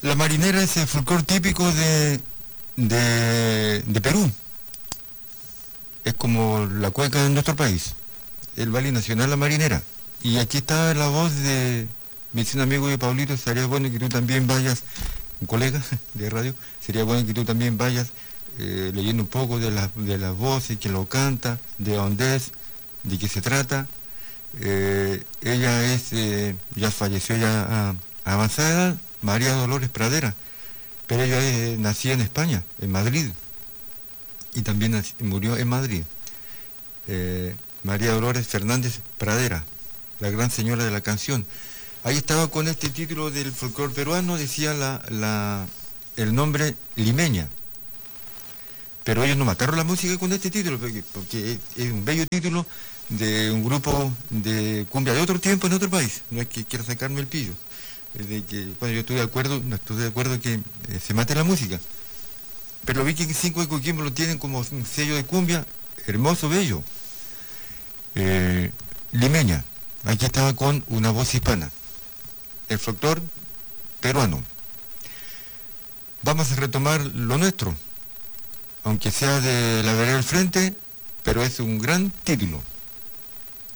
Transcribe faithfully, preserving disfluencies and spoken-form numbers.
La marinera es el folclore típico de, de, de Perú. Es como la cueca de nuestro país. El baile nacional La Marinera. Y aquí está la voz de mi un amigo de Paulito. Sería bueno que tú también vayas, un colega de radio, sería bueno que tú también vayas eh, leyendo un poco de las de las voces, quién lo canta, de dónde es, de qué se trata. Eh, ella es, eh, ya falleció ya a, a avanzada edad, María Dolores Pradera, pero ella es, nacía en España, en Madrid, y también nac- murió en Madrid. Eh, María Dolores Fernández Pradera, la gran señora de la canción. Ahí estaba con este título del folclore peruano, decía la, la, el nombre Limeña. Pero ellos no mataron la música con este título, porque, porque es, es un bello título de un grupo de cumbia de otro tiempo en otro país. No es que quiera sacarme el pillo. Es de que, bueno, yo estoy de acuerdo, no estoy de acuerdo que eh, se mate la música. Pero vi que cinco de Coquimbo lo tienen como un sello de cumbia hermoso, bello. Eh, Limeña, aquí estaba con una voz hispana. El folclore peruano. Vamos a retomar lo nuestro, aunque sea de la vereda del frente, pero es un gran título.